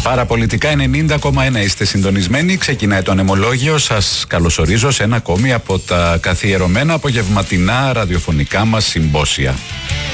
Παραπολιτικά 90,1 είστε συντονισμένοι. Ξεκινάει το ανεμολόγιο. Σας καλωσορίζω σε ένα ακόμη από τα καθιερωμένα απογευματινά ραδιοφωνικά μας συμπόσια.